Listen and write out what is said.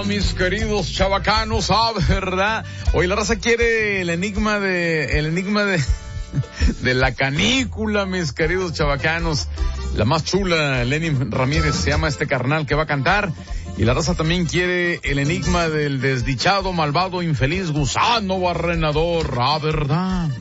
mis queridos chavacanos, ¿verdad? Hoy la raza quiere el enigma de la canícula, mis queridos chavacanos. La más chula, Lenny Ramírez, se llama este carnal que va a cantar. Y la raza también quiere el enigma del desdichado, malvado, infeliz gusano barrenador, ¿verdad?